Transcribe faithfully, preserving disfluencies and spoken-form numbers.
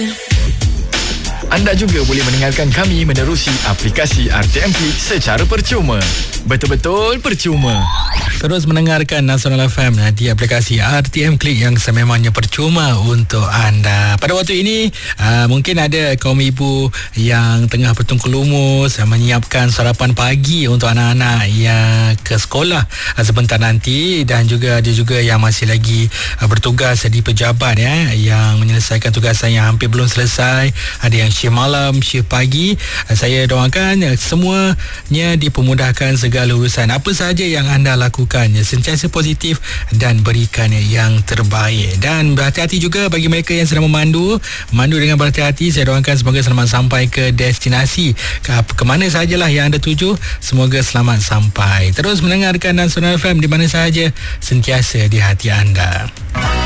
Anda juga boleh mendengarkan kami menerusi aplikasi R T M Click secara percuma. Betul-betul percuma. Terus mendengarkan Nasional F M di aplikasi R T M Click yang sememangnya percuma untuk anda. Pada waktu ini, uh, mungkin ada kaum ibu yang tengah bertungku lumus menyiapkan sarapan pagi untuk anak-anak yang ke sekolah uh, sebentar nanti, dan juga ada juga yang masih lagi uh, bertugas di pejabat ya, yang menyelesaikan tugasan yang hampir belum selesai. Ada yang shift malam, shift pagi. Uh, saya doakan uh, semuanya dipermudahkan segala urusan. Apa sahaja yang anda lakukan, sentiasa positif dan berikan yang terbaik. Dan berhati-hati juga bagi mereka yang sedang memandu. Memandu dengan berhati-hati. Saya doakan semoga selamat sampai ke destinasi, ke, ke mana sahajalah yang anda tuju. Semoga selamat sampai. Terus mendengarkan Nasional F M di mana sahaja, sentiasa di hati anda.